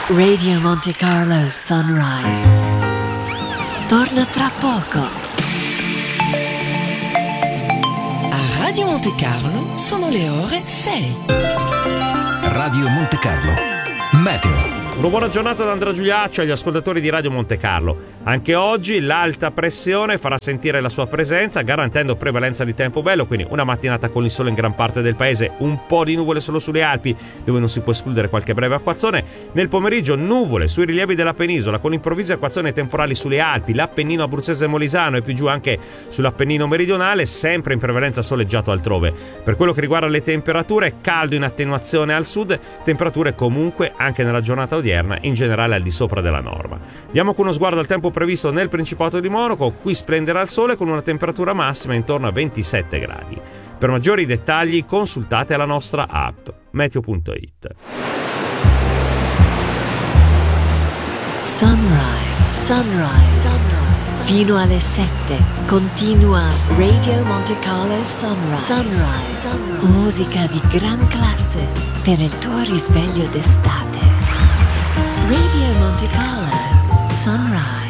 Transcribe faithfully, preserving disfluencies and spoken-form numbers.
Radio Monte Carlo Sunrise. Torna tra poco. A Radio Monte Carlo sono le ore sei. Radio Monte Carlo Meteo. Una buona giornata da Andrea Giuliaccio agli ascoltatori di Radio Monte Carlo. Anche oggi l'alta pressione farà sentire la sua presenza, garantendo prevalenza di tempo bello, quindi una mattinata con il sole in gran parte del paese, un po' di nuvole solo sulle Alpi, dove non si può escludere qualche breve acquazzone. Nel pomeriggio nuvole sui rilievi della penisola, con improvvise acquazzoni temporali sulle Alpi, l'Appennino abruzzese e molisano e più giù anche sull'Appennino meridionale, sempre in prevalenza soleggiato altrove. Per quello che riguarda le temperature, caldo in attenuazione al sud, temperature comunque anche nella giornata odierna in generale al di sopra della norma. Diamo con uno sguardo al tempo previsto nel Principato di Monaco. Qui splenderà il sole con una temperatura massima intorno a ventisette gradi. Per maggiori dettagli consultate la nostra app meteo punto it. Sunrise, sunrise, sunrise. Fino alle sette continua Radio Monte Carlo Sunrise. Sunrise, sunrise. Musica di gran classe per il tuo risveglio d'estate. Radio Monte Carlo Sunrise.